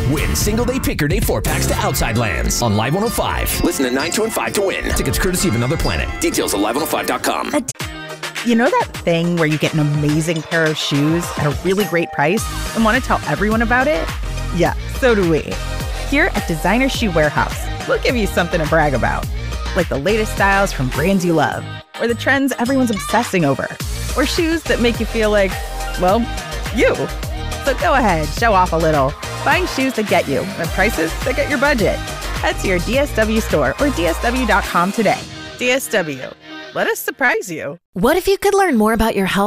Win single-day Picker Day 4-packs to Outside Lands on Live 105. Listen to 9, 2, and 5 to win. Tickets courtesy of Another Planet. Details at live105.com. You know that thing where you get an amazing pair of shoes at a really great price and want to tell everyone about it? Yeah, so do we. Here at Designer Shoe Warehouse, we'll give you something to brag about. Like the latest styles from brands you love, or the trends everyone's obsessing over, or shoes that make you feel like, well, you. So go ahead, show off a little. Find shoes that get you at prices that get your budget. Head to your DSW store or DSW.com today. DSW. Let us surprise you. What if you could learn more about your health